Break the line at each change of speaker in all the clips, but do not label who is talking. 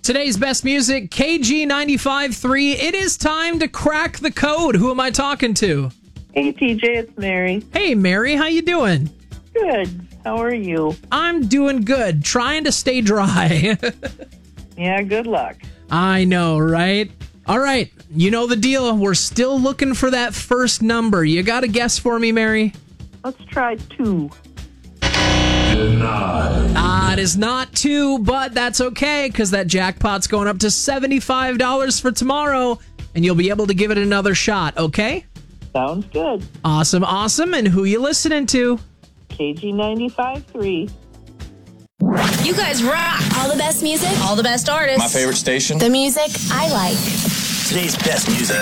Today's best music, KG95.3. It is time to crack the code. Who am I talking to?
Hey, TJ, it's Mary.
Hey, Mary, how you doing?
Good. How are you?
I'm doing good. Trying to stay dry.
Yeah, good luck.
I know, right? All right, you know the deal. We're still looking for that first number. You got a guess for me, Mary?
Let's try 2.
It is not 2, but that's okay, because that jackpot's going up to $75 for tomorrow, and you'll be able to give it another shot, okay?
Sounds good.
Awesome. And who you listening to?
KG95.3.
You guys rock. All the best music. All the best artists.
My favorite station.
The music I like.
Today's best music.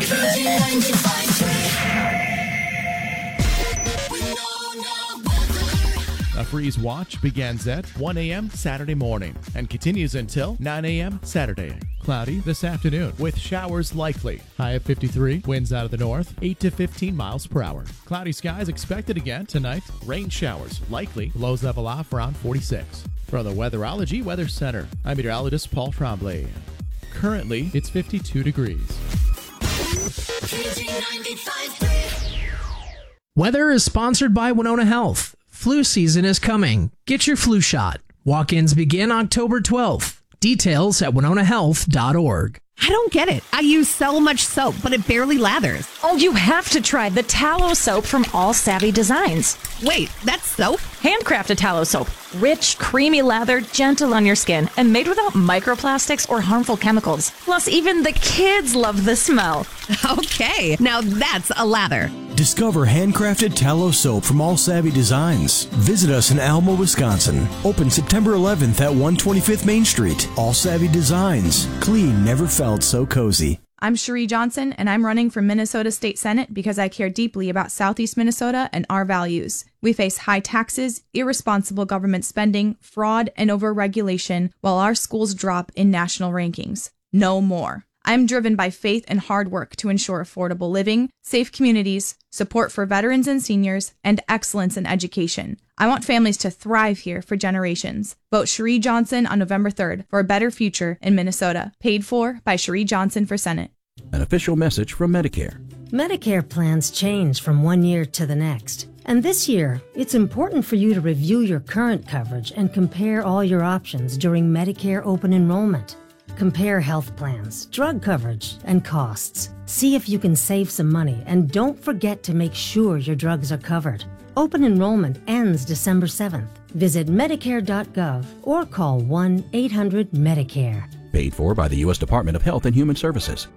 A freeze watch begins at 1 a.m. Saturday morning and continues until 9 a.m. Saturday. Cloudy this afternoon with showers likely. High of 53, winds out of the north, 8 to 15 miles per hour. Cloudy skies expected again tonight. Rain showers likely. Lows level off around 46. From the Weatherology Weather Center, I'm meteorologist Paul Tremblay. Currently, it's 52 degrees.
Weather is sponsored by Winona Health. Flu season is coming. Get your flu shot. Walk-ins begin October 12th. Details at winonahealth.org.
I don't get it. I use so much soap, but it barely lathers.
Oh, you have to try the Tallow soap from All Savvy Designs.
Wait, that's soap?
Handcrafted tallow soap. Rich, creamy lather, gentle on your skin, and made without microplastics or harmful chemicals. Plus, even the kids love the smell.
Okay, now that's a lather.
Discover handcrafted tallow soap from All Savvy Designs. Visit us in Alma, Wisconsin. Open September 11th at 125th Main Street. All Savvy Designs. Clean never felt so cozy.
I'm Cherie Johnson, and I'm running for Minnesota State Senate because I care deeply about Southeast Minnesota and our values. We face high taxes, irresponsible government spending, fraud, and overregulation, while our schools drop in national rankings. No more. I'm driven by faith and hard work to ensure affordable living, safe communities, support for veterans and seniors, and excellence in education. I want families to thrive here for generations. Vote Cherie Johnson on November 3rd for a better future in Minnesota. Paid for by Cherie Johnson for Senate.
An official message from Medicare.
Medicare plans change from one year to the next. And this year, it's important for you to review your current coverage and compare all your options during Medicare open enrollment. Compare health plans, drug coverage, and costs. See if you can save some money, and don't forget to make sure your drugs are covered. Open enrollment ends December 7th. Visit Medicare.gov or call 1-800-MEDICARE.
Paid for by the U.S. Department of Health and Human Services.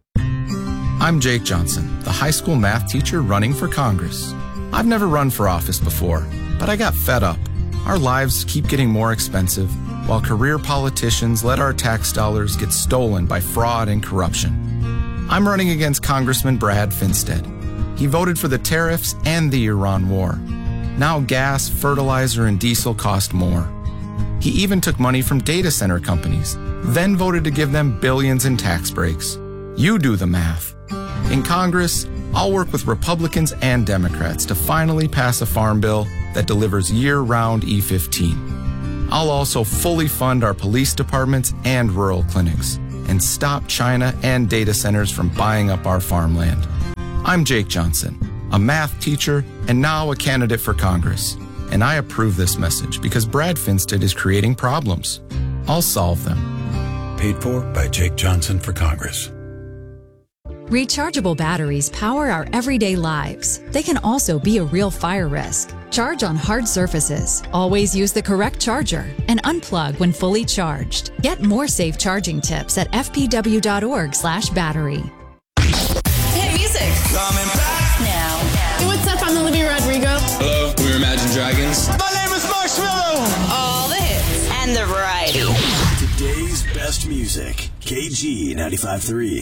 I'm Jake Johnson, the high school math teacher running for Congress. I've never run for office before, but I got fed up. Our lives keep getting more expensive, while career politicians let our tax dollars get stolen by fraud and corruption. I'm running against Congressman Brad Finstead. He voted for the tariffs and the Iran war. Now gas, fertilizer, and diesel cost more. He even took money from data center companies, then voted to give them billions in tax breaks. You do the math. In Congress, I'll work with Republicans and Democrats to finally pass a farm bill that delivers year-round E15. I'll also fully fund our police departments and rural clinics and stop China and data centers from buying up our farmland. I'm Jake Johnson, a math teacher and now a candidate for Congress. And I approve this message because Brad Finstead is creating problems. I'll solve them.
Paid for by Jake Johnson for Congress.
Rechargeable batteries power our everyday lives. They can also be a real fire risk. Charge on hard surfaces. Always use the correct charger and unplug when fully charged. Get more safe charging tips at fpw.org/battery.
Hey, music.
Coming back
now.
Hey, what's up? I'm Olivia Rodrigo.
Hello, we're Imagine Dragons.
My name is Marshmello.
All the hits and the variety.
Today's best music, KG 95.3.